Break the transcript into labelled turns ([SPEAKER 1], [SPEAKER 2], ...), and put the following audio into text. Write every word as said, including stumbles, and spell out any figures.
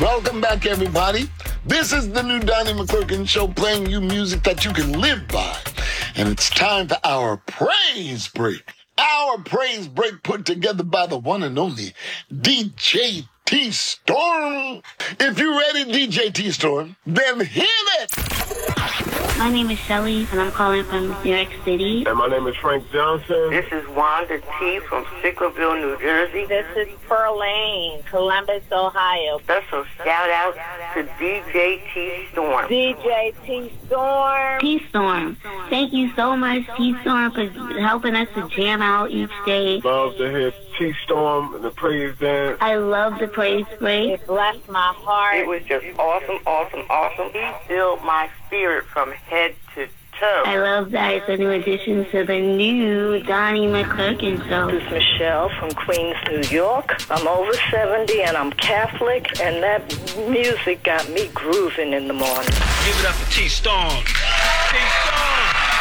[SPEAKER 1] Welcome back, everybody. This is the new Donnie McClurkin Show, playing you music that you can live by. And it's time for our praise break. Our praise break put together by the one and only D J T-Storm. If you're ready, D J T-Storm, then hit it!
[SPEAKER 2] My name is Shelly, and I'm calling from New York City.
[SPEAKER 3] And my name is Frank Johnson.
[SPEAKER 4] This is Wanda T. from Sicklerville, New Jersey.
[SPEAKER 5] This is Pearlane, Columbus, Ohio.
[SPEAKER 4] Special shout out to D J T-Storm.
[SPEAKER 5] D J T-Storm.
[SPEAKER 2] T-Storm. Thank you so much, T-Storm, for helping us to jam out each day.
[SPEAKER 3] Love to hear T-Storm and the praise dance.
[SPEAKER 2] I love the praise break.
[SPEAKER 5] It blessed my heart.
[SPEAKER 4] It was just awesome, awesome, awesome. He filled my spirit from head to toe.
[SPEAKER 2] I love that it's a new addition to the new Donnie McClurkin Show.
[SPEAKER 5] This is Michelle from Queens, New York. I'm over seventy and I'm Catholic, and that music got me grooving in the morning.
[SPEAKER 6] Give it up for T-Storm. T-Storm.